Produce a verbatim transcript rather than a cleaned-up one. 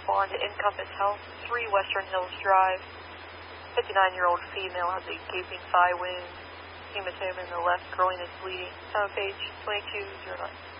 respond to Encompass Health, three Western Hills Drive. fifty-nine-year-old female has a gaping thigh wound. Hematoma in the left groin is bleeding. Uh, page twenty-two oh nine.